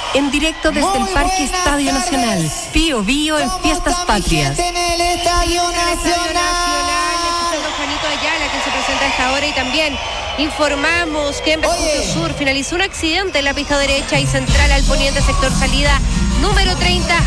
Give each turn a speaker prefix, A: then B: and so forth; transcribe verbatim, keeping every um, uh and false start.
A: En directo desde el Parque Estadio Nacional. Pío Bío en Fiestas Patrias.
B: En el Estadio
C: Nacional, escuchando a Juanito Ayala, que se presenta a esta hora, y también informamos que en Vespucio Sur finalizó un accidente en la pista derecha y central al poniente, sector salida número treinta